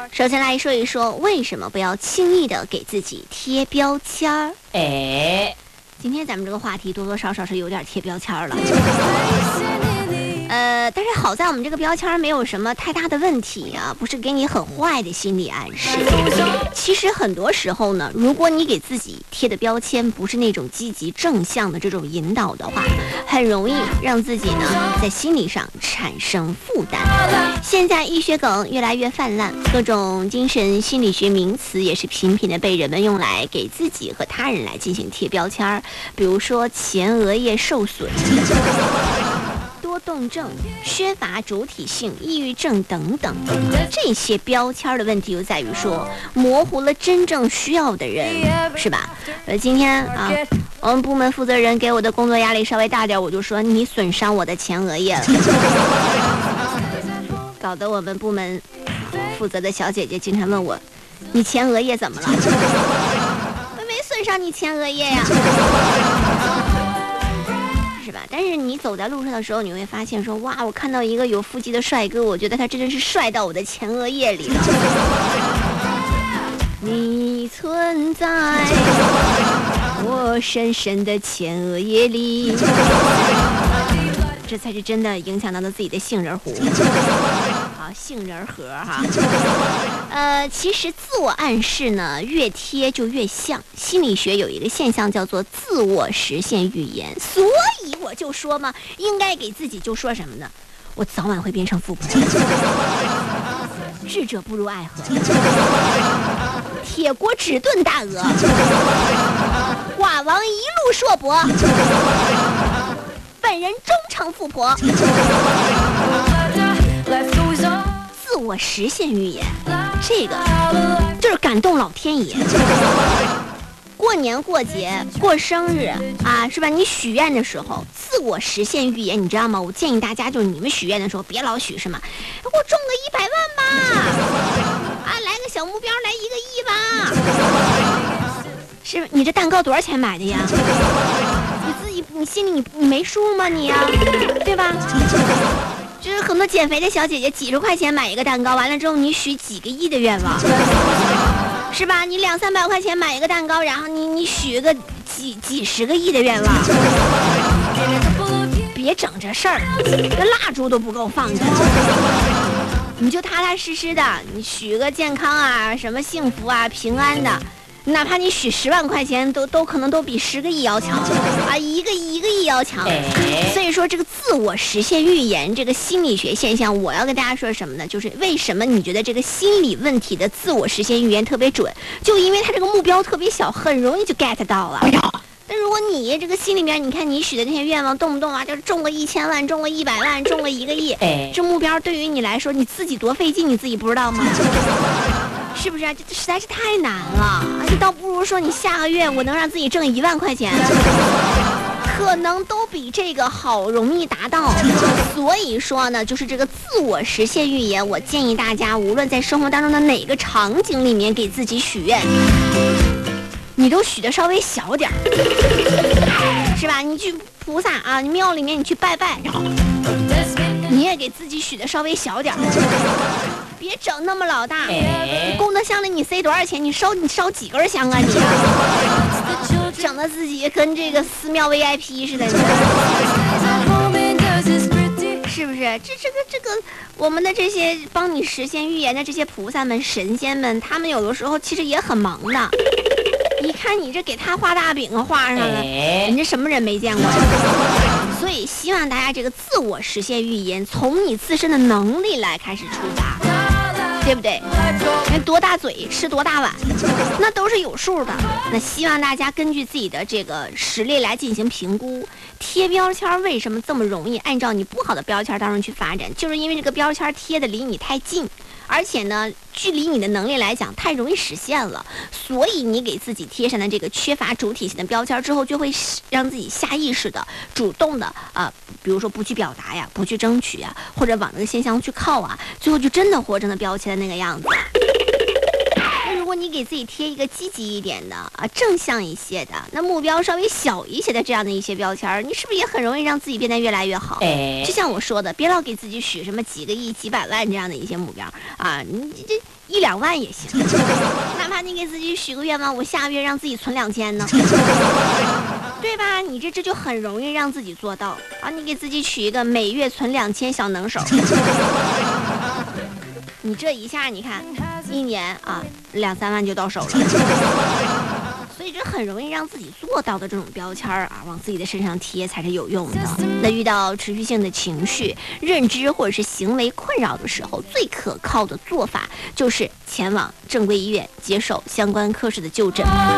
首先来说一说，为什么不要轻易的给自己贴标签儿？今天咱们这个话题多多少少是有点贴标签了。但是好在我们这个标签没有什么太大的问题啊，不是给你很坏的心理暗示。其实很多时候呢，如果你给自己贴的标签不是那种积极正向的这种引导的话，很容易让自己呢在心理上产生负担。现在医学梗越来越泛滥，各种精神心理学名词也是频频的被人们用来给自己和他人来进行贴标签，比如说前额叶受损、多动症、缺乏主体性、抑郁症等等。这些标签的问题就在于说，模糊了真正需要的人，是吧？今天啊，我们部门负责人给我的工作压力稍微大点，我就说你损伤我的前额叶了，搞得我们部门负责的小姐姐经常问我，你前额叶怎么了？我没损伤你前额叶呀。是吧？但是你走在路上的时候，你会发现说，哇，我看到一个有腹肌的帅哥，我觉得他真的是帅到我的前额叶里了。你存在我深深的前额叶里，这才是真的影响到了自己的杏仁核。好，杏仁核哈。其实自我暗示呢，越贴就越像。心理学有一个现象叫做自我实现预言，所以我就说嘛，应该给自己就说什么呢？我早晚会变成富婆。智者不入爱河，铁锅只炖大鹅，寡王一路硕博，本人终成富婆。自我实现预言，这个就是感动老天爷。过年过节过生日啊，是吧？你许愿的时候自我实现预言，你知道吗？我建议大家就是你们许愿的时候别老许什么我中个100万吧，啊，来个小目标，来1个亿吧。是你这蛋糕多少钱买的呀？你自己你心里你没数吗你呀？对吧？就是很多减肥的小姐姐几十块钱买一个蛋糕，完了之后你许几个亿的愿望，是吧？你200-300块钱买一个蛋糕，然后你许个几十个亿的愿望，别整这事儿，这蜡烛都不够放的。你就踏踏实实的，你许个健康啊，什么幸福啊，平安的。哪怕你许10万块钱，都可能都比10个亿要强啊，1个亿要强。所以说这个自我实现预言这个心理学现象，我要跟大家说什么呢？就是为什么你觉得这个心理问题的自我实现预言特别准，就因为它这个目标特别小，很容易就 get 到了。但如果你这个心里面，你看你许的那些愿望，动不动啊就是中个1000万，中个100万，中个1个亿，这目标对于你来说，你自己多费劲，你自己不知道吗？是不是啊？这实在是太难了，你倒不如说你下个月我能让自己挣1万块钱，可能都比这个好容易达到。所以说呢，就是这个自我实现预言，我建议大家无论在生活当中的哪个场景里面给自己许愿，你都许的稍微小点儿，是吧？你去菩萨啊，你庙里面你去拜拜，你也给自己许的稍微小点儿。别整那么老大，你功德箱里你塞多少钱？你烧几根香啊你？整的自己跟这个寺庙 VIP 似的，是不是？这个，我们的这些帮你实现预言的这些菩萨们、神仙们，他们有的时候其实也很忙的。一看你这给他画大饼画上了，你这什么人没见过呀？所以希望大家这个自我实现预言，从你自身的能力来开始出发。对不对？多大嘴吃多大碗，那都是有数的。那希望大家根据自己的这个实力来进行评估。贴标签为什么这么容易按照你不好的标签当中去发展？就是因为这个标签贴的离你太近，而且呢，距离你的能力来讲太容易实现了。所以你给自己贴上的这个缺乏主体性的标签之后，就会让自己下意识的、主动的比如说不去表达呀，不去争取呀，或者往这个现象去靠啊，最后就真的活成了标签的那个样子。那如果果你给自己贴一个积极一点的啊，正向一些的，那目标稍微小一些的这样的一些标签，你是不是也很容易让自己变得越来越好？就像我说的，别老给自己许什么几个亿、几百万这样的一些目标啊，你这1-2万也行，哪怕你给自己许个愿望，我下个月让自己存2000呢，对吧？你这就很容易让自己做到啊！你给自己取一个每月存2000小能手，你这一下你看1年啊2-3万就到手了。所以这很容易让自己做到的这种标签啊，往自己的身上贴才是有用的。那遇到持续性的情绪、认知或者是行为困扰的时候，最可靠的做法就是前往正规医院接受相关科室的就诊。